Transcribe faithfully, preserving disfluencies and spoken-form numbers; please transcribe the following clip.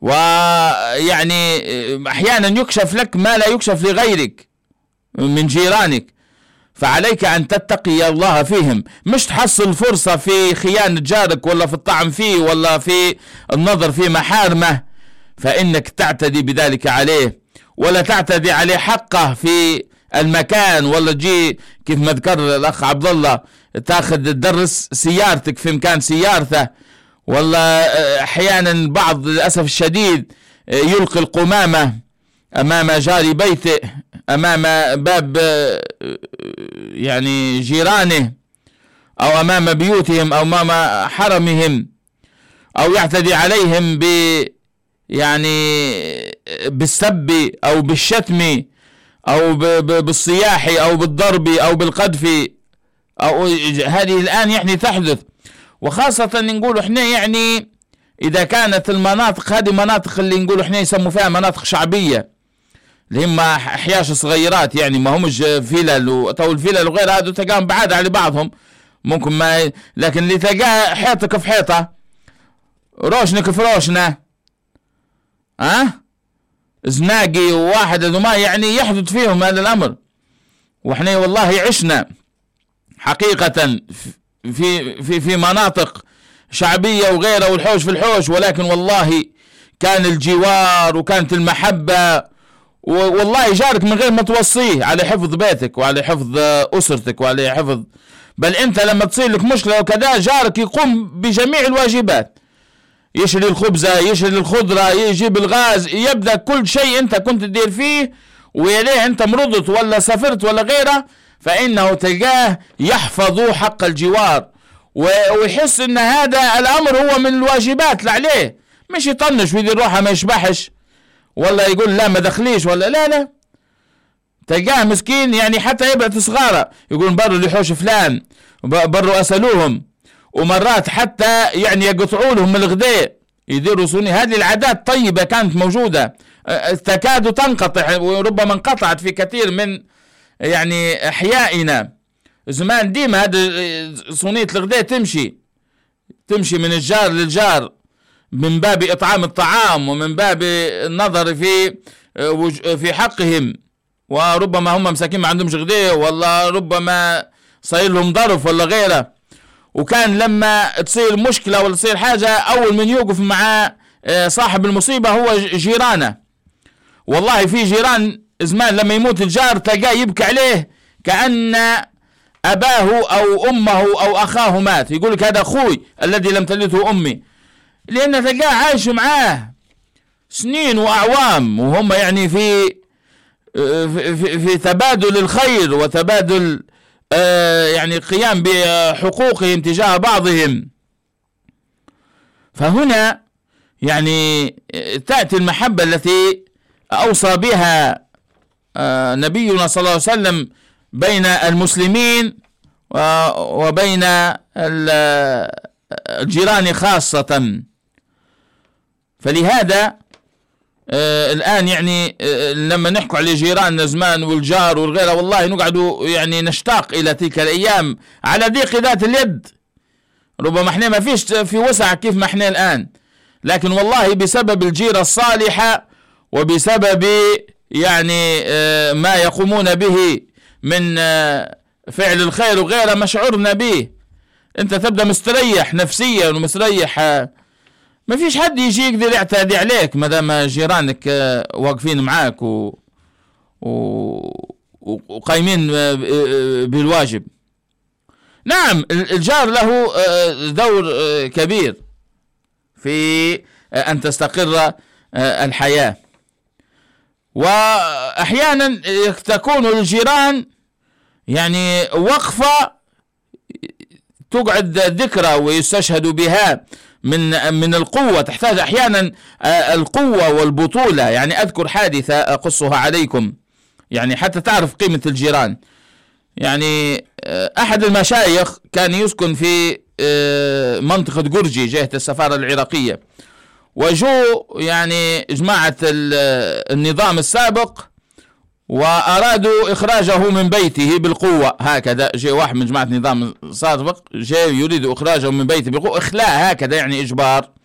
ويعني أحيانا يكشف لك ما لا يكشف لغيرك من جيرانك، فعليك أن تتقي الله فيهم، مش تحصل فرصة في خيانة جارك ولا في الطعن فيه ولا في النظر في محارمه فإنك تعتدي بذلك عليه، ولا تعتدي عليه حقه في المكان، ولا تجي كيف ما ذكر الأخ عبد الله تاخذ تدرس سيارتك في مكان سيارته، ولا أحيانا بعض للأسف الشديد يلقي القمامة أمام جار بيته، أمام باب يعني جيرانه، أو أمام بيوتهم أو أمام حرمهم، أو يعتدي عليهم ب يعني بالسب أو بالشتم أو بالصياح أو بالضرب أو بالقذف، أو هذه الآن يعني تحدث. وخاصة نقول احنا يعني إذا كانت المناطق هذه مناطق اللي نقول احنا يسموا فيها مناطق شعبية، اللي هم أحياش صغيرات، يعني ما همش فيلل وطول الفيلل وغير هذا تلقاهم بعاد على بعضهم ممكن ما، لكن اللي تلقاه حيطك في حيطة، روشنك في روشنة، أه زناقي وواحد ما يعني يحدث فيهم هذا الأمر. وإحنا والله عشنا حقيقة في في في مناطق شعبية وغيرها والحوش في الحوش، ولكن والله كان الجوار وكانت المحبة، والله جارك من غير ما توصيه على حفظ بيتك وعلى حفظ أسرتك وعلى حفظ، بل أنت لما تصير لك مشكلة وكذا جارك يقوم بجميع الواجبات، يشري الخبزة، يشري الخضرة، يجيب الغاز، يبدأ كل شيء أنت كنت تدير فيه ويليه أنت مرضت ولا سافرت ولا غيره، فإنه تلقاه يحفظ حق الجوار ويحس أن هذا الأمر هو من الواجبات اللي عليه، مش يطنش ويدير روحه ما يشبحش ولا يقول لا ما دخليش ولا لا لا. تلقاه مسكين يعني حتى يبعت صغاره يقول بروا اللي حوش فلان، بروا أسألوهم، ومرات حتى يعني يقطعوا لهم الغداء يديروا سني. هذه العادات طيبة كانت موجودة تكاد تنقطع وربما انقطعت في كثير من يعني أحيائنا زمان. ديما هذه صينية الغداء تمشي تمشي من الجار للجار من باب إطعام الطعام ومن باب النظر في في حقهم، وربما هم مساكين ما عندهمش غداء ولا ربما صاير لهم ظرف ولا غيره. وكان لما تصير مشكلة ولا تصير حاجة أول من يوقف مع صاحب المصيبة هو جيرانه. والله في جيران زمان لما يموت الجار تلقاه يبكي عليه كأن أباه أو أمه أو أخاه مات، يقول لك هذا أخوي الذي لم تلده أمي، لأن تلقاه عايش معاه سنين وأعوام وهم يعني في في, في, في تبادل الخير وتبادل آه يعني قيام بحقوقهم تجاه بعضهم. فهنا يعني تأتي المحبة التي أوصى بها آه نبينا صلى الله عليه وسلم بين المسلمين وبين الجيران خاصة. فلهذا آه الآن يعني آه لما نحكوا على جيراننا زمان والجار والغيره والله نقعدوا يعني نشتاق إلى تلك الأيام على ضيق ذات اليد. ربما احنا ما فيش في وسع كيف ما احنا الآن، لكن والله بسبب الجيرة الصالحة وبسبب يعني آه ما يقومون به من آه فعل الخير وغيره ما شعرنا به. انت تبدأ مستريح نفسيا ومستريح، آه ما فيش حد يجي يقدر يعتدي عليك ما دام جيرانك واقفين معاك و... و... وقايمين بالواجب. نعم الجار له دور كبير في أن تستقر الحياة، وأحيانا تكون الجيران يعني وقفة تقعد ذكرى ويستشهد بها من من القوة، تحتاج أحيانا القوة والبطولة. يعني أذكر حادثة أقصها عليكم يعني حتى تعرف قيمة الجيران. يعني أحد المشايخ كان يسكن في منطقة جورجي جهة السفارة العراقية، وجو يعني جماعة النظام السابق وأرادوا إخراجه من بيته بالقوة. هكذا جاء واحد من جماعة النظام السابق جاء يريد إخراجه من بيته بالقوة، إخلاء هكذا يعني إجبار.